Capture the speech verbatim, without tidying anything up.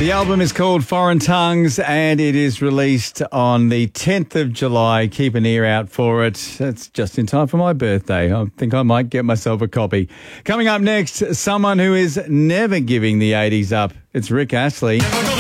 The album is called Foreign Tongues and it is released on the tenth of July. Keep an ear out for it. It's just in time for my birthday. I think I might get myself a copy. Coming up next, someone who is never giving the eighties up. It's Rick Astley.